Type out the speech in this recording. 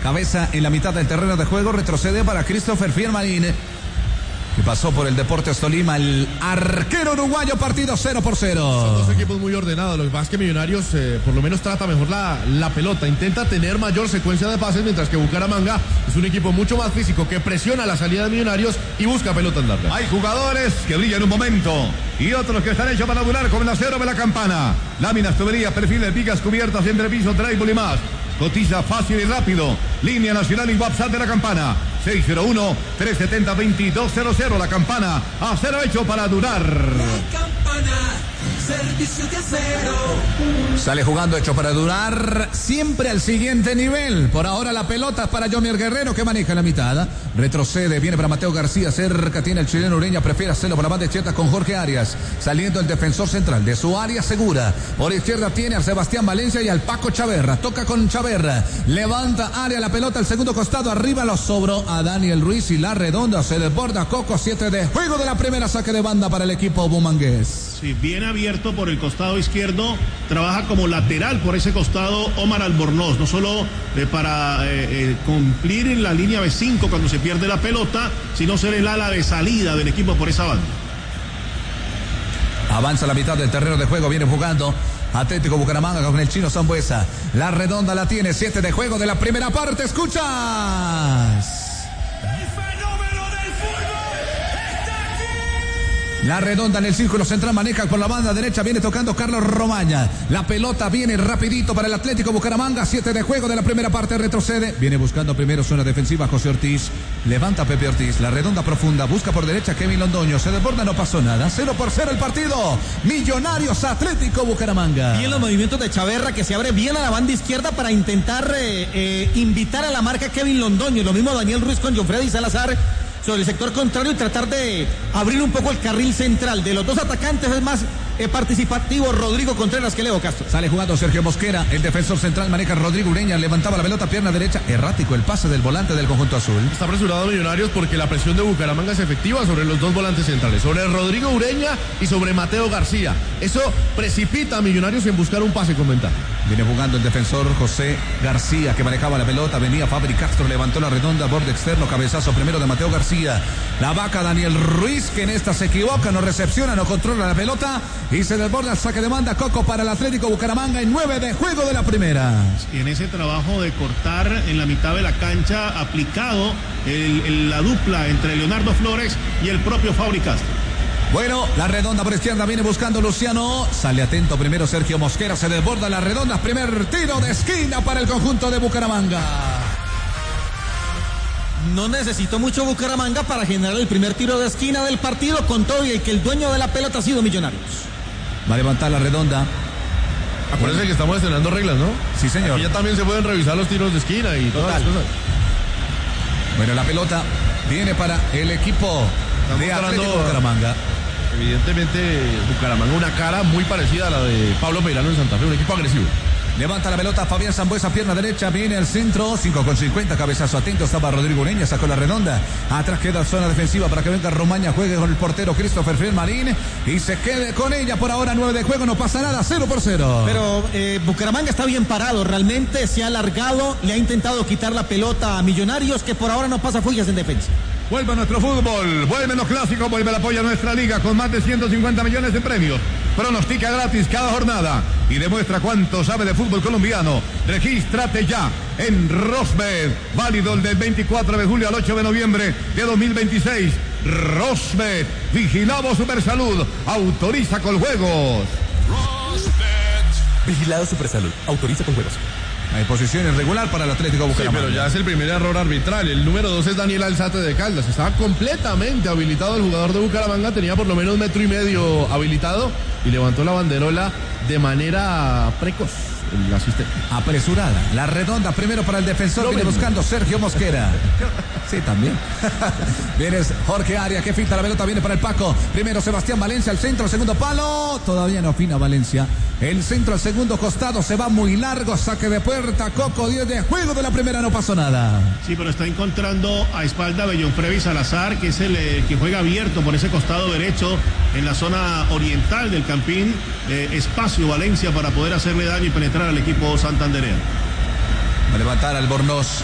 cabeza en la mitad del terreno de juego, retrocede para Christopher Firmarín, que pasó por el Deportes Tolima, el arquero uruguayo. Partido 0-0. Son dos equipos muy ordenados. Lo que pasa es que Millonarios por lo menos trata mejor la pelota, intenta tener mayor secuencia de pases, mientras que Bucaramanga es un equipo mucho más físico, que presiona la salida de Millonarios y busca pelota en larga. Hay jugadores que brillan un momento y otros que están hechos para durar, como el acero de la campana. Láminas, tuberías, perfiles, vigas, cubiertas, entrepiso, trébol y más. Cotiza fácil y rápido. Línea nacional y WhatsApp de la campana. 601-370-2200. La campana. Acero hecho para durar. La campana. Servicio de acero. Sale jugando hecho para durar, siempre al siguiente nivel. Por ahora la pelota es para Yomier Guerrero, que maneja la mitad. Retrocede, viene para Mateo García, cerca tiene el chileno Ureña, prefiere hacerlo por la banda izquierda con Jorge Arias. Saliendo el defensor central de su área segura. Por izquierda tiene al Sebastián Valencia y al Paco Chaverra. Toca con Chaverra. Levanta área la pelota al segundo costado. Arriba lo sobró a Daniel Ruiz y la redonda se desborda. Coco, 7 de juego de la primera, saque de banda para el equipo bumangués. Sí, bien abierto por el costado izquierdo, trabaja como lateral por ese costado Omar Albornoz, no solo para cumplir en la línea B5 cuando se pierde la pelota, sino ser el ala de salida del equipo por esa banda. Avanza la mitad del terreno de juego, viene jugando Atlético Bucaramanga con el chino Sambuesa. La redonda la tiene, 7 de juego de la primera parte, escuchas. La redonda en el círculo central, maneja por la banda derecha, viene tocando Carlos Romaña. La pelota viene rapidito para el Atlético Bucaramanga, 7 de juego de la primera parte, retrocede. Viene buscando primero zona defensiva José Ortiz. Levanta Pepe Ortiz, la redonda profunda, busca por derecha Kevin Londoño. Se desborda, no pasó nada. 0-0 el partido. Millonarios Atlético Bucaramanga. Bien los movimientos de Chaverra, que se abre bien a la banda izquierda para intentar invitar a la marca Kevin Londoño. Lo mismo Daniel Ruiz con John Freddy Salazar sobre el sector contrario y tratar de abrir un poco el carril central. De los dos atacantes es más participativo Rodrigo Contreras que Leo Castro. Sale jugando Sergio Mosquera, el defensor central, maneja Rodrigo Ureña, levantaba la pelota, pierna derecha, errático el pase del volante del conjunto azul. Está apresurado Millonarios porque la presión de Bucaramanga es efectiva sobre los dos volantes centrales, sobre Rodrigo Ureña y sobre Mateo García. Eso precipita a Millonarios en buscar un pase con ventaja. Viene jugando el defensor José García, que manejaba la pelota, venía Fabri Castro, levantó la redonda, borde externo, cabezazo primero de Mateo García. La vaca Daniel Ruiz, que en esta se equivoca, no recepciona, no controla la pelota y se desborda el saque de banda. Coco para el Atlético Bucaramanga en 9 de juego de la primera. Y en ese trabajo de cortar en la mitad de la cancha, aplicado la dupla entre Leonardo Flores y el propio Fabri Castro. Bueno, la redonda por izquierda viene buscando Luciano. Sale atento primero Sergio Mosquera. Se desborda la redonda. Primer tiro de esquina para el conjunto de Bucaramanga. No necesitó mucho Bucaramanga para generar el primer tiro de esquina del partido, con todo y que el dueño de la pelota ha sido Millonarios. Va a levantar la redonda. Acuérdense que estamos estrenando reglas, ¿no? Sí, señor. Aquí ya también se pueden revisar los tiros de esquina y todas las cosas. Bueno, la pelota viene para el equipo de Atlético Bucaramanga. Evidentemente Bucaramanga una cara muy parecida a la de Pablo Peirano en Santa Fe, un equipo agresivo. Levanta la pelota Fabián Sambuesa, pierna derecha, viene al centro, 5:50, cabezazo atento, estaba Rodrigo Ureña, sacó la redonda, atrás queda zona defensiva para que venga Romaña, juegue con el portero Christopher Firmarín y se quede con ella. Por ahora 9 de juego, no pasa nada, 0-0. Pero Bucaramanga está bien parado, realmente se ha alargado, le ha intentado quitar la pelota a Millonarios, que por ahora no pasa fullas en defensa. Vuelve nuestro fútbol, vuelven los clásicos, vuelve el apoyo a nuestra liga con más de 150 millones de premios. Pronostica gratis cada jornada y demuestra cuánto sabe de fútbol colombiano. Regístrate ya en Rosbet, válido del 24 de julio al 8 de noviembre de 2026. Rosbet, vigilado Supersalud, autoriza con juegos. Rosbet, vigilado Supersalud, autoriza con juegos. Hay posición irregular para el Atlético Bucaramanga. Sí, pero ya es el primer error arbitral. El número 2 es Daniel Alzate de Caldas. Estaba completamente habilitado el jugador de Bucaramanga. Tenía por lo menos 1,5 metros habilitado y levantó la banderola de manera precoz. El asistente. Apresurada. La redonda primero para el defensor. Viene buscando Sergio Mosquera. Sí, también. Viene Jorge Arias que filtra la pelota. Viene para el Paco. Primero Sebastián Valencia al centro. Segundo palo. Todavía no afina Valencia. El centro al segundo costado. Se va muy largo. Saque de puerta. Coco, 10 de juego de la primera. No pasó nada. Sí, pero está encontrando a espalda de John Freddy Salazar, que es el que juega abierto por ese costado derecho en la zona oriental del Campín. Espacio Valencia para poder hacerle daño y penetrar al equipo santandereano. Va a levantar Albornoz.